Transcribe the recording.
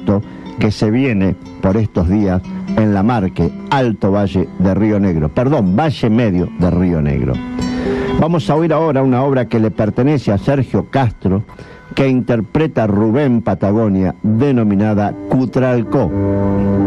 concierto que se viene por estos días en la Marque, Alto Valle de Río Negro, Valle Medio de Río Negro. Vamos a oír ahora una obra que le pertenece a Sergio Castro, que interpreta Rubén Patagonia, denominada Cutralcó.